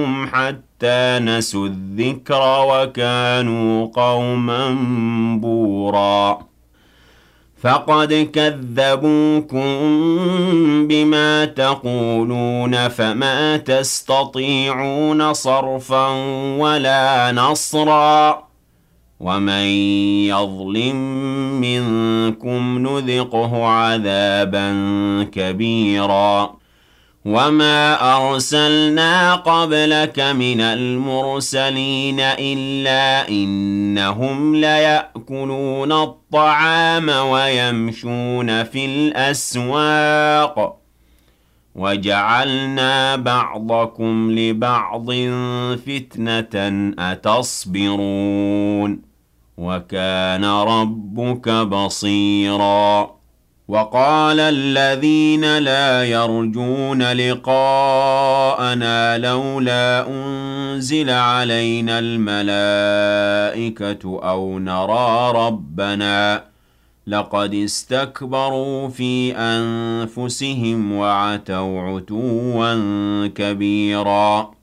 حتى نسوا الذكر وكانوا قوما بورا فقد كذبوكم بما تقولون فما تستطيعون صرفا ولا نصرا ومن يظلم منكم نذقه عذابا كبيرا وما أرسلنا قبلك من المرسلين إلا إنهم ليأكلون الطعام ويمشون في الأسواق وجعلنا بعضكم لبعض فتنة أتصبرون وكان ربك بصيرا وقال الذين لا يرجون لقاءنا لولا أنزل علينا الملائكة أو نرى ربنا لقد استكبروا في أنفسهم وعتوا عتوا كبيرا